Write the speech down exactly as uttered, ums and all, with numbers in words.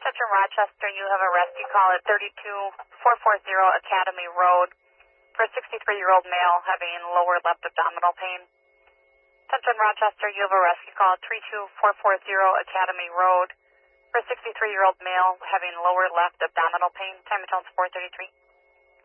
Central Rochester, you have a rescue call at thirty-two four forty Academy Road for a sixty-three-year-old male having lower left abdominal pain. Central Rochester, you have a rescue call at three two four forty Academy Road for a sixty-three-year-old male having lower left abdominal pain. Time and tone is four thirty-three.